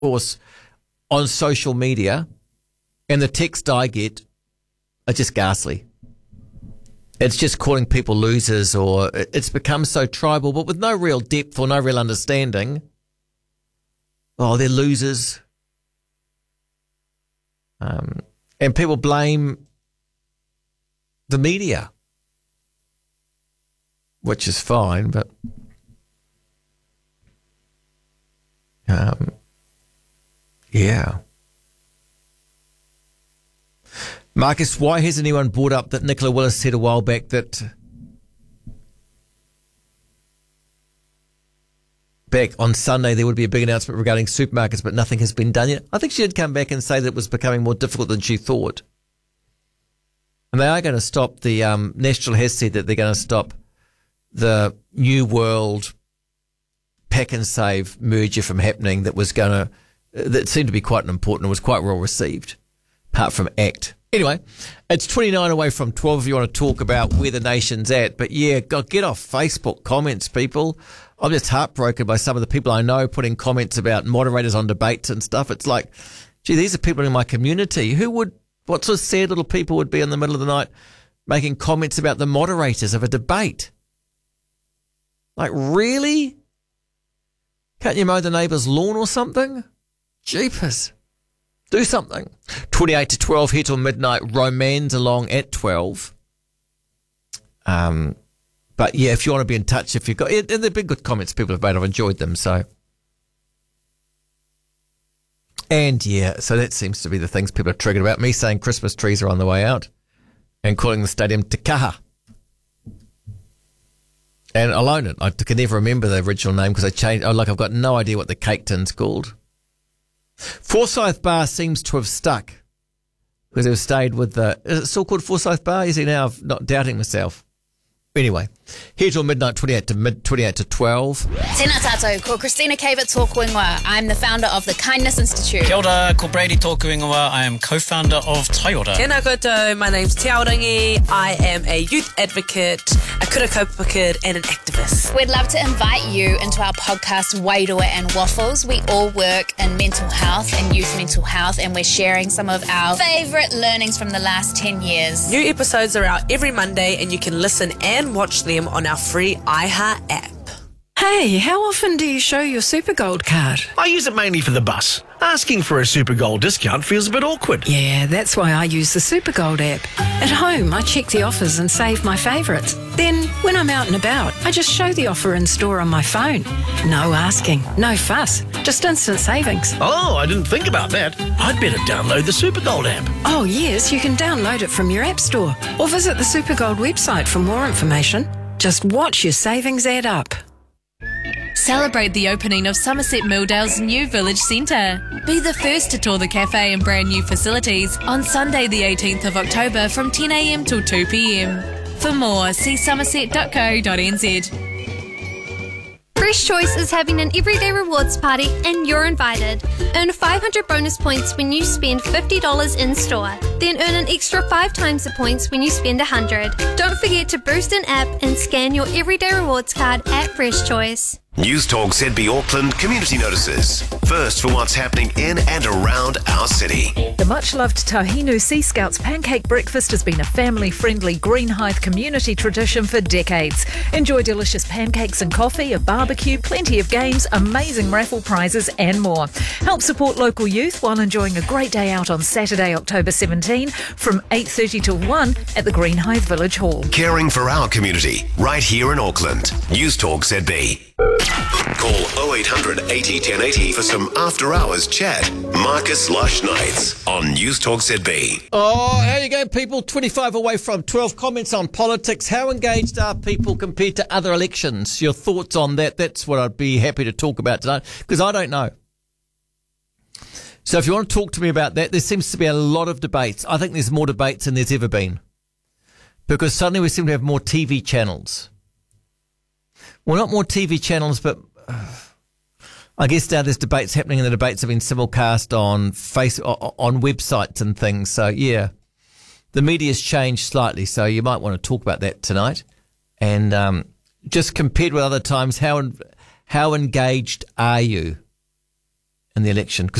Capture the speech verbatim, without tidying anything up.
course, on social media, and the text I get are just ghastly. It's just calling people losers, or it's become so tribal, but with no real depth or no real understanding. Oh, they're losers. Um, and people blame the media, which is fine, but um, yeah. Marcus, why has anyone brought up that Nicola Willis said a while back that back on Sunday there would be a big announcement regarding supermarkets, but nothing has been done yet? I think she did come back and say that it was becoming more difficult than she thought. And they are going to stop the, um, National has said that they're going to stop the New World Pack and Save merger from happening that was going to, that seemed to be quite important and was quite well received, apart from ACT. Anyway, it's twenty-nine away from twelve if you want to talk about where the nation's at. But yeah, God, get off Facebook comments, people. I'm just heartbroken by some of the people I know putting comments about moderators on debates and stuff. It's like, gee, these are people in my community. Who would, what sort of sad little people would be in the middle of the night making comments about the moderators of a debate? Like, really? Can't you mow the neighbour's lawn or something? Jeepers. Do something. twenty-eight to twelve here till midnight. Roman's along at twelve. Um, but yeah, if you want to be in touch, if you've got, and they've been good comments people have made. I've enjoyed them. So, and yeah, so that seems to be the things people are triggered about. Me saying Christmas trees are on the way out, and calling the stadium Te Kaha. And I'll own it. I can never remember the original name because I changed. Oh, like I've got no idea what the cake tin's called. Forsyth Bar seems to have stuck because they've stayed with the... Is it still called Forsyth Bar? You see, now I'm not doubting myself. Anyway, here till midnight, twenty-eight to mid twenty-eight to twelve. Tēnā tātou, ko Christina Cavett tōku ingoa. I'm the founder of the Kindness Institute. Kia ora, ko Brady tōku ingoa. I am co-founder of Taiora. Tēnā koutou, my name's Te Aorangi. I am a youth advocate, a kura kaupapa kid, and an activist. We'd love to invite you into our podcast, Wairua and Waffles. We all work in mental health and youth mental health, and we're sharing some of our favourite learnings from the last ten years. New episodes are out every Monday, and you can listen and watch them on our free iHeart app. Hey, how often do you show your Super Gold card? I use it mainly for the bus. Asking for a Super Gold discount feels a bit awkward. Yeah, that's why I use the Super Gold app. At home, I check the offers and save my favourites. Then, when I'm out and about, I just show the offer in store on my phone. No asking, no fuss, just instant savings. Oh, I didn't think about that. I'd better download the Super Gold app. Oh yes, you can download it from your app store or visit the Super Gold website for more information. Just watch your savings add up. Celebrate the opening of Somerset Milldale's new village centre. Be the first to tour the cafe and brand new facilities on Sunday the eighteenth of October from ten a m till two p m. For more, see somerset dot co dot n z. Fresh Choice is having an everyday rewards party and you're invited. Earn five hundred bonus points when you spend fifty dollars in store. Then earn an extra five times the points when you spend one hundred dollars. Don't forget to boost an app and scan your everyday rewards card at Fresh Choice. News Talk Z B Auckland community notices. First for what's happening in and around our city. The much-loved Tahinu Sea Scouts pancake breakfast has been a family-friendly Greenhithe community tradition for decades. Enjoy delicious pancakes and coffee, a barbecue, plenty of games, amazing raffle prizes and more. Help support local youth while enjoying a great day out on Saturday, October seventeenth from eight thirty till one at the Greenhithe Village Hall. Caring for our community right here in Auckland. News Talk Z B. Call oh eight hundred eighty ten eighty for some after-hours chat. Marcus Lush Nights on News Talk Z B. Oh, how you going, people? twenty-five away from twelve. Comments on politics. How engaged are people compared to other elections? Your thoughts on that? That's what I'd be happy to talk about tonight, because I don't know. So if you want to talk to me about that, there seems to be a lot of debates. I think there's more debates than there's ever been, because suddenly we seem to have more T V channels. Well, not more T V channels, but uh, I guess now there's debates happening, and the debates have been simulcast on face on websites and things. So yeah, the media's changed slightly. So you might want to talk about that tonight. And um, just compared with other times, how how engaged are you? in the election.